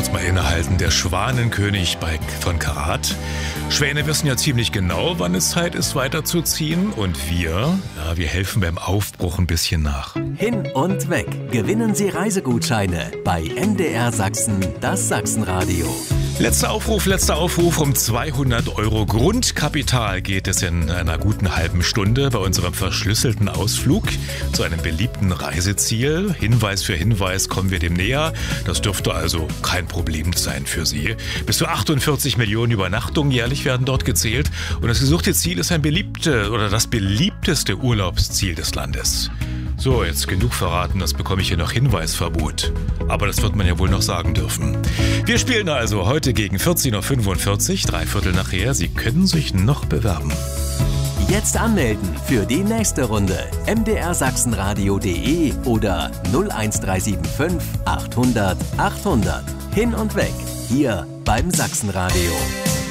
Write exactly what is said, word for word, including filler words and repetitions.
kurz mal innehalten. Der Schwanenkönig bei, von Karat. Schwäne wissen ja ziemlich genau, wann es Zeit ist, weiterzuziehen. Und wir, ja, wir helfen beim Aufbruch ein bisschen nach. Hin und weg. Gewinnen Sie Reisegutscheine bei M D R Sachsen, das Sachsenradio. Letzter Aufruf, letzter Aufruf. Um zweihundert Euro Grundkapital geht es in einer guten halben Stunde bei unserem verschlüsselten Ausflug zu einem beliebten Reiseziel. Hinweis für Hinweis kommen wir dem näher. Das dürfte also kein Problem sein für Sie. Bis zu achtundvierzig Millionen Übernachtungen jährlich werden dort gezählt. Und das gesuchte Ziel ist ein beliebte oder das beliebteste Urlaubsziel des Landes. So, jetzt genug verraten, das bekomme ich hier noch Hinweisverbot. Aber das wird man ja wohl noch sagen dürfen. Wir spielen also heute gegen vierzehn Uhr fünfundvierzig, drei Viertel nachher. Sie können sich noch bewerben. Jetzt anmelden für die nächste Runde. m d r sachsenradio punkt de oder null eins drei sieben fünf achthundert achthundert. Hin und weg, hier beim Sachsenradio.